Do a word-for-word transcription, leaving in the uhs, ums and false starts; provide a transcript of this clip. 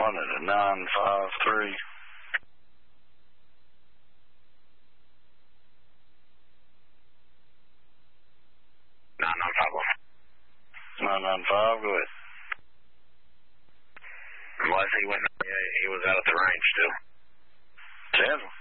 one at a nine five three. nine nine five one. nine nine five, go ahead. Was he went? Yeah, he was out at the range still. Ten.